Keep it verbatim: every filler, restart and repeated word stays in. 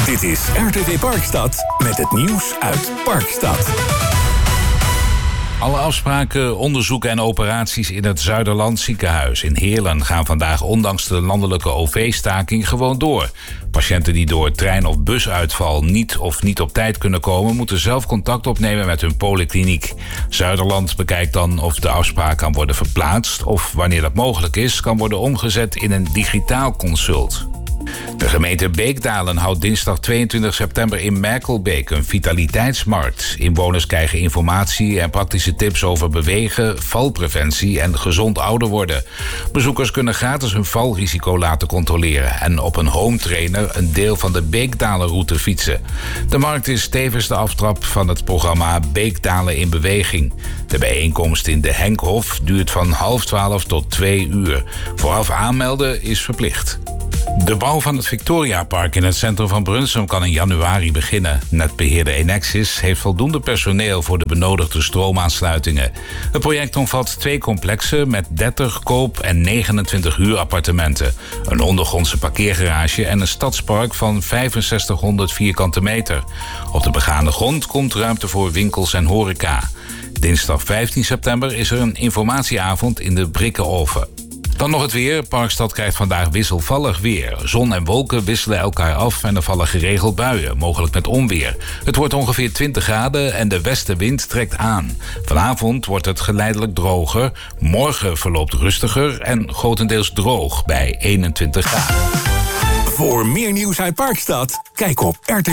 Dit is R T V Parkstad met het nieuws uit Parkstad. Alle afspraken, onderzoeken en operaties in het Zuiderland ziekenhuis in Heerlen gaan vandaag ondanks de landelijke O V-staking gewoon door. Patiënten die door trein- of busuitval niet of niet op tijd kunnen komen, moeten zelf contact opnemen met hun polykliniek. Zuiderland bekijkt dan of de afspraak kan worden verplaatst of, wanneer dat mogelijk is, kan worden omgezet in een digitaal consult. De gemeente Beekdalen houdt dinsdag tweeëntwintig september in Merkelbeek een vitaliteitsmarkt. Inwoners krijgen informatie en praktische tips over bewegen, valpreventie en gezond ouder worden. Bezoekers kunnen gratis hun valrisico laten controleren en op een home trainer een deel van de Beekdalenroute fietsen. De markt is tevens de aftrap van het programma Beekdalen in Beweging. De bijeenkomst in de Henkhof duurt van half twaalf tot twee uur. Vooraf aanmelden is verplicht. De bouw van het Victoriapark in het centrum van Brunsum kan in januari beginnen. Netbeheerder Enexis heeft voldoende personeel voor de benodigde stroomaansluitingen. Het project omvat twee complexen met dertig koop- en negenentwintig huurappartementen. Een ondergrondse parkeergarage en een stadspark van vijfenzestighonderd vierkante meter. Op de begane grond komt ruimte voor winkels en horeca. Dinsdag vijftien september is er een informatieavond in de Brikkenoven. Dan nog het weer. Parkstad krijgt vandaag wisselvallig weer. Zon en wolken wisselen elkaar af en er vallen geregeld buien, mogelijk met onweer. Het wordt ongeveer twintig graden en de westenwind trekt aan. Vanavond wordt het geleidelijk droger. Morgen verloopt rustiger en grotendeels droog bij eenentwintig graden. Voor meer nieuws uit Parkstad, kijk op R T